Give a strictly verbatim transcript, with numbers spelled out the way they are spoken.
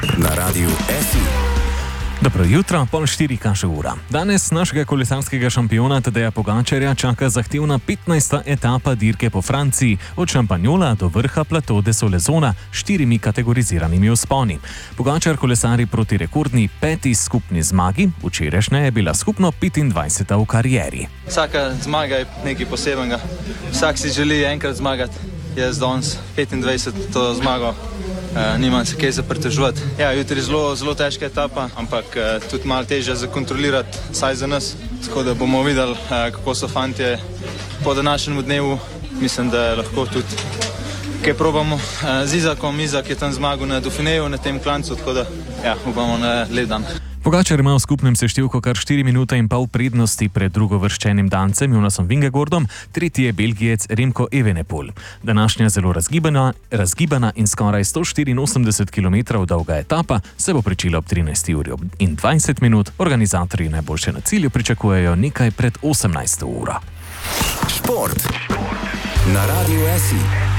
Na Radiu S I. Dobro jutro, pol štiri kaže ura. Danes našega kolesarskega šampiona Tadeja Pogačarja čaka zahtevna petnajsta etapa dirke po Franciji, od Šampanjola do vrha Plateau de Solezona s štirimi kategoriziranimi vzponi. Pogačar kolesari proti rekordni peti skupni zmagi, včerajšnja je bila skupno petindvajseta v karieri. Vsaka zmaga je nekaj posebnega. Vsak si želi enkrat zmagati. Jaz danes petindvajseto zmago. Uh, nimam se kaj za pretežovati. Ja, jutri je zelo, zelo težka etapa, ampak uh, tudi malo težje za kontrolirati, saj za nas. Tako da bomo videli, uh, kako so fantje po današnjem dnevu. Mislim, da lahko tudi kaj probamo uh, z Izakom. Izak je tam zmagal na Dauphineju, na tem klancu, tako da ja, upamo na lep dan. Pogačar ima v skupnem seštevku kar štiri minute in pol prednosti pred drugovrščenim Dancem Jonasom Vingegaardom, tretji je Belgijec Remco Evenepoel. Današnja zelo razgibana, razgibana in skoraj sto štiriinosemdeset kilometrov dolga etapa se bo pričela ob trinajsti uri in dvajset minut. Organizatorji najboljše na cilju pričakujejo nekaj pred osemnajsto uro. Šport na Radiu S I.